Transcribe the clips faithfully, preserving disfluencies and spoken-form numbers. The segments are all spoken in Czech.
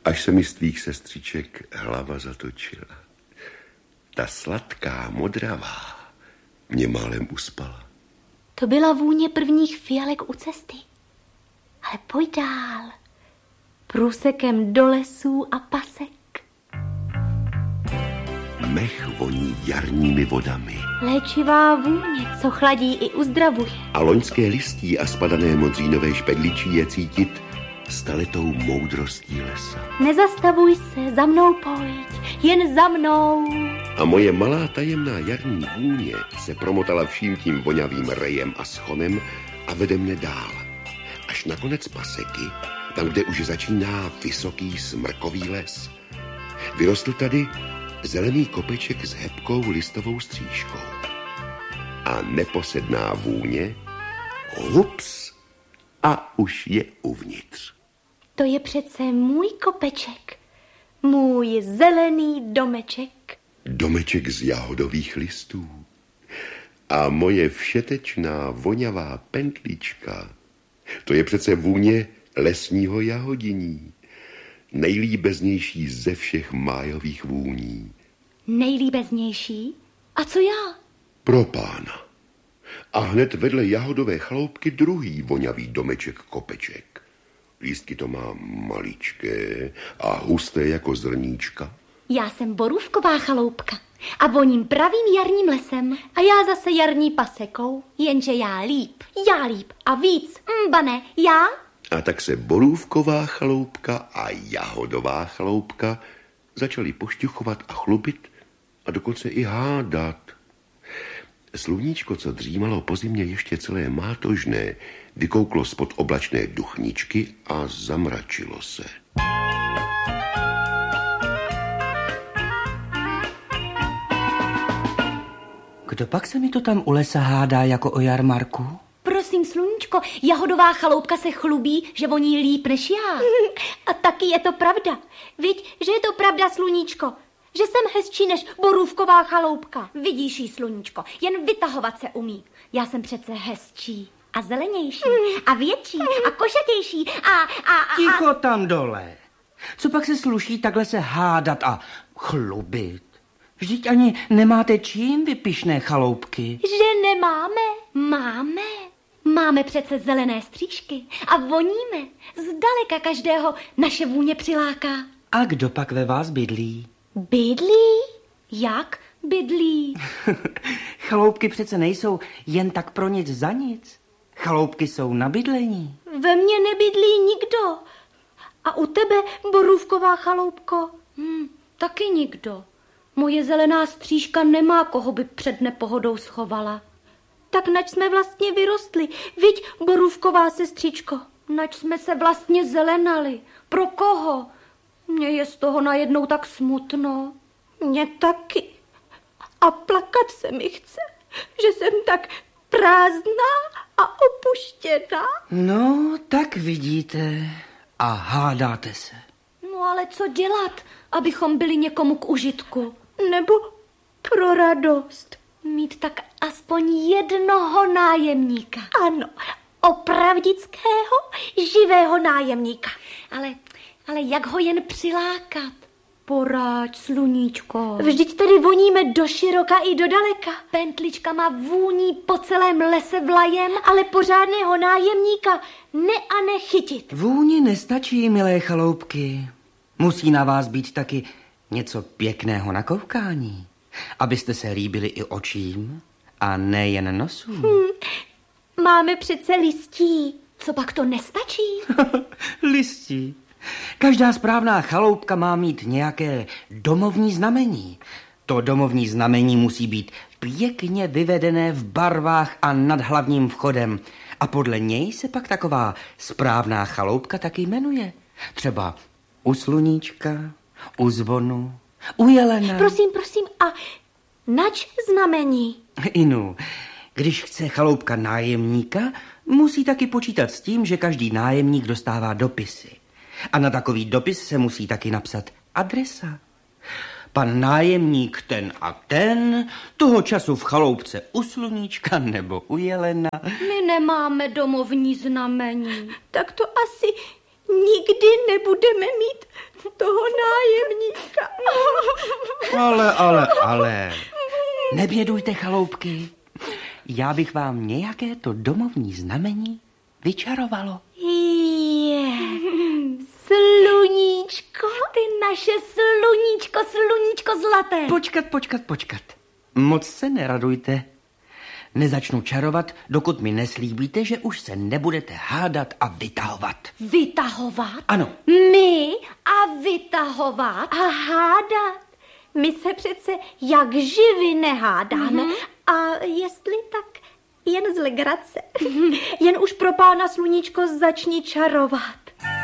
až se mi z tvých sestřiček hlava zatočila. Ta sladká modravá mě málem uspala. To byla vůně prvních fialek u cesty. Ale pojď dál. Průsekem do lesů a pasek. Mech voní jarními vodami. Léčivá vůně, co chladí i uzdravuje. A loňské listí a spadané modřínové špedličí je cítit staletou moudrostí lesa. Nezastavuj se, za mnou pojď, jen za mnou. A moje malá tajemná jarní vůně se promotala vším tím voňavým rejem a schonem a vede mne dál. Až na konec paseky, tam, kde už začíná vysoký smrkový les. Vyrostl tady zelený kopeček s hebkou listovou střížkou. A neposedná vůně, hups, a už je uvnitř. To je přece můj kopeček, můj zelený domeček. Domeček z jahodových listů. A moje všetečná voňavá pentlička, to je přece vůně lesního jahodiní. Nejlíbeznější ze všech májových vůní. Nejlíbeznější? A co já? Pro pána. A hned vedle jahodové chaloupky druhý voňavý domeček kopeček. Lístky to má maličké a husté jako zrníčka. Já jsem borůvková chaloupka a voním pravým jarním lesem a já zase jarní pasekou, jenže já líp, já líp a víc, mbane, já... A tak se borůvková chaloupka a jahodová chaloupka začaly pošťuchovat a chlubit a dokonce i hádat. Sluníčko, co dřímalo po zimě ještě celé mátožné, vykouklo spod oblačné duchničky a zamračilo se. Kdo pak se mi to tam u lesa hádá jako o jarmarku? Prosím, sluníčko, jahodová chaloupka se chlubí, že voní líp než já. A taky je to pravda. Viď, že je to pravda, sluníčko, že jsem hezčí než borůvková chaloupka. Vidíš jí, sluníčko, jen vytahovat se umí. Já jsem přece hezčí a zelenější a větší a košatější a... a, a Ticho tam dole. Co pak se sluší takhle se hádat a chlubit? Vždyť ani nemáte čím, vy pyšné chaloupky. Že nemáme? Máme. Máme přece zelené střížky a voníme. Zdaleka každého naše vůně přiláká. A kdo pak ve vás bydlí? Bydlí? Jak bydlí? Chaloupky přece nejsou jen tak pro nic za nic. Chaloupky jsou na bydlení. Ve mně nebydlí nikdo. A u tebe, borůvková chaloupko? Hm, taky nikdo. Moje zelená střížka nemá, koho by před nepohodou schovala. Tak nač jsme vlastně vyrostli, viď, borůvková sestřičko? Nač jsme se vlastně zelenali. Pro koho? Mně je z toho najednou tak smutno. Mně taky. A plakat se mi chce, že jsem tak prázdná a opuštěná. No, tak vidíte a hádáte se. No ale co dělat, abychom byli někomu k užitku? Nebo pro radost. Mít tak aspoň jednoho nájemníka. Ano, opravdického, živého nájemníka. Ale, ale jak ho jen přilákat? Poráď, sluníčko. Vždyť tady voníme do široka i do daleka. Pentlička má vůní po celém lese vlajem, ale pořádného nájemníka ne a nechytit. Vůni nestačí, milé chaloupky. Musí na vás být taky něco pěkného na koukání, abyste se líbili i očím a nejen nosům. Hmm, máme přece listí. Co pak to nestačí? Listí. Každá správná chaloupka má mít nějaké domovní znamení. To domovní znamení musí být pěkně vyvedené v barvách a nad hlavním vchodem. A podle něj se pak taková správná chaloupka taky jmenuje. Třeba u sluníčka, u zvonu, u jelena. Prosím, prosím, a nač znamení? Inu, když chce chaloupka nájemníka, musí taky počítat s tím, že každý nájemník dostává dopisy. A na takový dopis se musí taky napsat adresa. Pan nájemník ten a ten, toho času v chaloupce u sluníčka nebo u jelena. My nemáme domovní znamení. Tak to asi nikdy nebudeme mít toho nájemníka. Ale, ale, ale, nebědujte, chaloupky. Já bych vám nějaké to domovní znamení vyčarovalo. Je, sluníčko, ty naše sluníčko, sluníčko zlaté. Počkat, počkat, počkat. Moc se neradujte. Nezačnu čarovat, dokud mi neslíbíte, že už se nebudete hádat a vytahovat. Vytahovat? Ano. My a vytahovat a hádat. My se přece jak živy nehádáme. Mm-hmm. A jestli tak jen z legrace. Mm-hmm. Jen už pro pána sluníčko začni čarovat.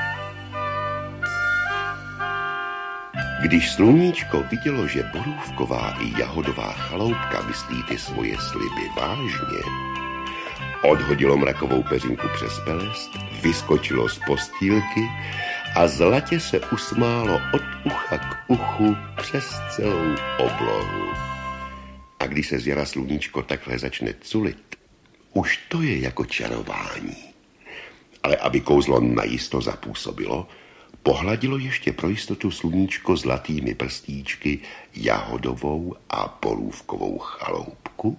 Když sluníčko vidělo, že borůvková i jahodová chaloupka myslí ty svoje sliby vážně, odhodilo mrakovou peřinku přes pelest, vyskočilo z postýlky a zlatě se usmálo od ucha k uchu přes celou oblohu. A když se z jara sluníčko takhle začne culit, už to je jako čarování. Ale aby kouzlo najisto zapůsobilo, pohladilo ještě pro jistotu sluníčko zlatými prstíčky jahodovou a borůvkovou chaloupku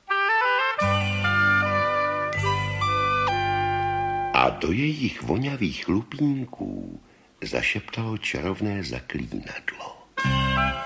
a do jejich vonavých lupínků zašeptalo čarovné zaklínadlo.